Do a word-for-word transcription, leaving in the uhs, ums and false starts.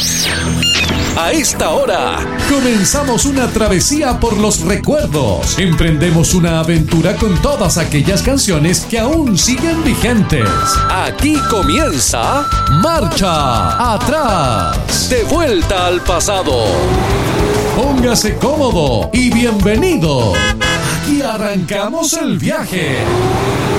A esta hora, comenzamos una travesía por los recuerdos. Emprendemos una aventura con todas aquellas canciones que aún siguen vigentes. Aquí comienza Marcha Atrás. De vuelta al pasado. Póngase cómodo y bienvenido. Aquí arrancamos el viaje.